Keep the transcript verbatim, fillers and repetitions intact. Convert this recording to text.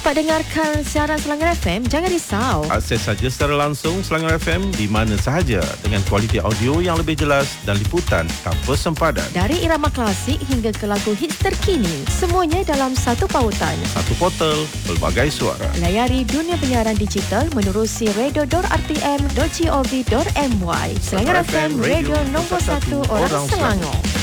Dapat dengarkan siaran Selangor F M? Jangan risau. Akses saja secara langsung Selangor F M di mana sahaja dengan kualiti audio yang lebih jelas dan liputan tanpa sempadan. Dari irama klasik hingga ke lagu hits terkini, semuanya dalam satu pautan. Satu portal, pelbagai suara. Layari dunia penyiaran digital menerusi radio dot r t m dot gov dot m y. Selangor F M, radio nombor satu orang Selangor.